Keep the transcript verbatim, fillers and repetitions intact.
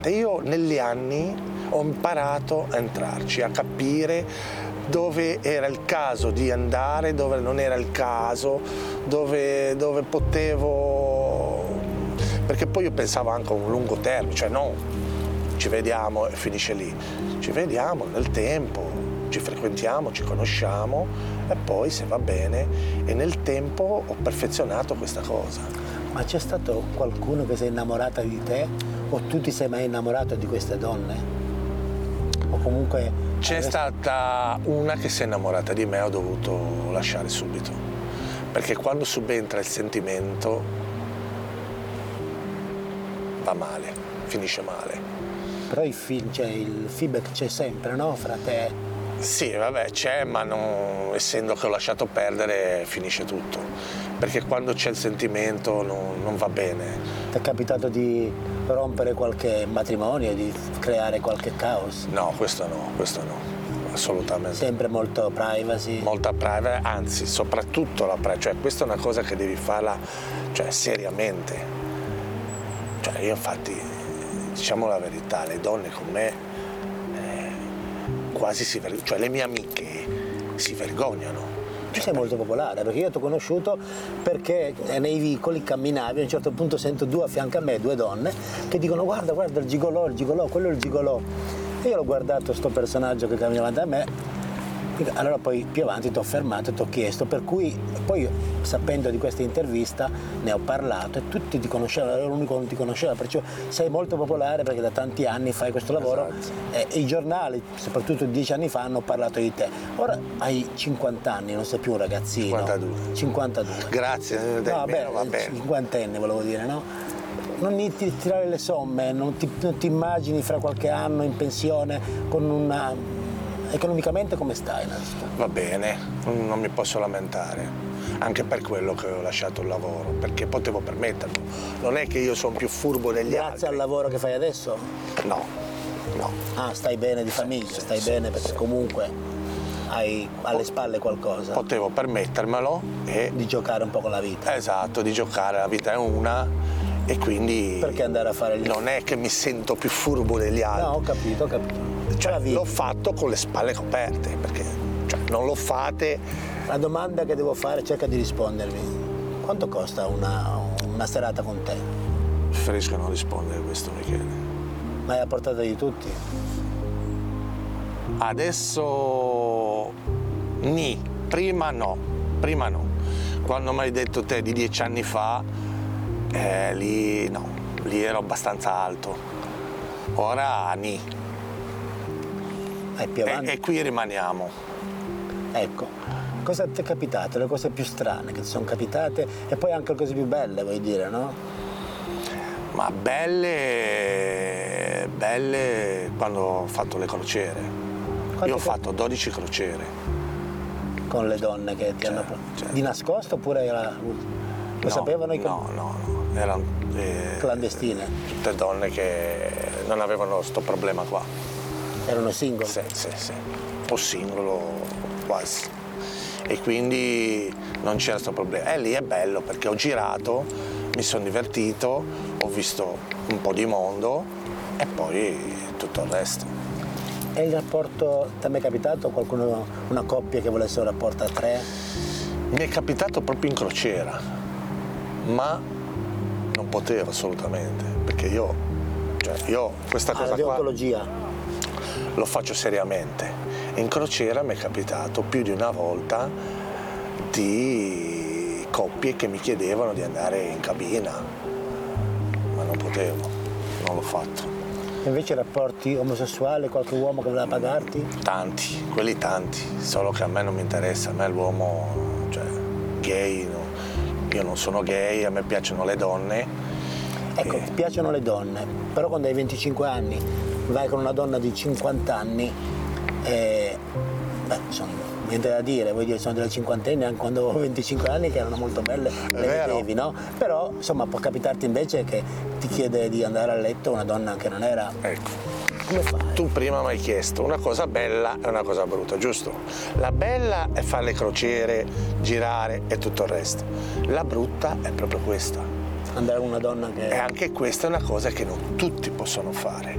Io negli anni ho imparato a entrarci, a capire dove era il caso di andare, dove non era il caso, dove, dove potevo... Perché poi io pensavo anche a un lungo termine, cioè no, ci vediamo e finisce lì. Ci vediamo nel tempo, ci frequentiamo, ci conosciamo e poi se va bene. E nel tempo ho perfezionato questa cosa. Ma c'è stato qualcuno che si è innamorata di te? O tu ti sei mai innamorato di queste donne? O comunque... C'è adesso... stata una che si è innamorata di me e ho dovuto lasciare subito. Perché quando subentra il sentimento va male, finisce male. Però il, film, cioè, il feedback c'è sempre, no? Fra te... Sì, vabbè, c'è, ma non, essendo che ho lasciato perdere finisce tutto. Perché quando c'è il sentimento non, non va bene. Ti è capitato di rompere qualche matrimonio, di creare qualche caos? No, questo no, questo no, assolutamente. Sempre molto privacy? Molta privacy, anzi, soprattutto la privacy, cioè questa è una cosa che devi farla, cioè, seriamente. Cioè io infatti, diciamo la verità, le donne con me eh, quasi si vergognano, cioè le mie amiche si vergognano. Tu sei molto popolare, perché io ti ho conosciuto perché nei vicoli camminavi, a un certo punto sento due a fianco a me, due donne, che dicono guarda, guarda il gigolò, il gigolò, quello è il gigolò. E io l'ho guardato, sto personaggio che cammina davanti a me, allora poi più avanti ti ho fermato e ti ho chiesto, per cui poi sapendo di questa intervista ne ho parlato e tutti ti conoscevano, ero l'unico che non ti conosceva, perciò sei molto popolare perché da tanti anni fai questo lavoro. Esatto. E i giornali, soprattutto dieci anni fa, hanno parlato di te. Ora hai cinquanta anni, non sei più un ragazzino. cinquantadue. cinquantadue. Grazie, no, bene, va bene. cinquantenne volevo dire, no? Non inizi a tirare le somme, non ti, non ti immagini fra qualche anno in pensione con una... Economicamente come stai? Va bene, non mi posso lamentare, anche per quello che ho lasciato il lavoro, perché potevo permetterlo. Non è che io sono più furbo degli Grazie altri. Grazie al lavoro che fai adesso? No, no. Ah, stai bene di famiglia, sì, stai sì, bene perché sì. Comunque hai alle spalle qualcosa. Potevo permettermelo e... Di giocare un po' con la vita. Esatto, di giocare, la vita è una e quindi... Perché andare a fare il... Non è che mi sento più furbo degli altri. No, ho capito, ho capito. Cioè, l'ho fatto con le spalle coperte, perché cioè, non lo fate. La domanda che devo fare, cerca di rispondermi. Quanto costa una, una serata con te? Preferisco non rispondere a questo, Michele. Ma è a portata di tutti? Adesso ni, prima no, prima no. Quando mi hai detto te di dieci anni fa, eh, lì no, lì ero abbastanza alto. Ora ni. E, e qui rimaniamo. Ecco, cosa ti è capitato? Le cose più strane che ti sono capitate e poi anche le cose più belle, vuoi dire, no? Ma belle, belle quando ho fatto le crociere. Quanto Io ho che... fatto dodici crociere. Con le donne che ti cioè, hanno... Cioè... Di nascosto oppure era... lo no, sapevano? No, com... no, no, erano... Eh, clandestine? Tutte donne che non avevano sto problema qua. Erano single? Sì, sì, sì, o singolo quasi. E quindi non c'era questo problema. E lì è bello perché ho girato, mi sono divertito, ho visto un po' di mondo e poi tutto il resto. E il rapporto, ti è mai capitato qualcuno, una coppia che volesse un rapporto a tre? Mi è capitato proprio in crociera, ma non potevo assolutamente, perché io, cioè io questa cosa ah, la deontologia. Qua lo faccio seriamente. In crociera mi è capitato più di una volta di coppie che mi chiedevano di andare in cabina, ma non potevo, non l'ho fatto. Invece rapporti omosessuali, qualche uomo che voleva pagarti? Tanti, quelli tanti, solo che a me non mi interessa, a me l'uomo, cioè gay, no. Io non sono gay, a me piacciono le donne. Ecco, e... ti piacciono le donne, però quando hai venticinque anni vai con una donna di cinquanta anni e beh, insomma, niente da dire, vuoi dire, sono delle cinquantenni anche quando avevo venticinque anni che erano molto belle, le vedevi, no? Però insomma può capitarti invece che ti chiede di andare a letto una donna che non era... Ecco. Come fai? Tu prima mi hai chiesto una cosa bella e una cosa brutta, giusto? La bella è fare le crociere, girare e tutto il resto. La brutta è proprio questa. Andare con una donna che... E anche questa è una cosa che non tutti possono fare.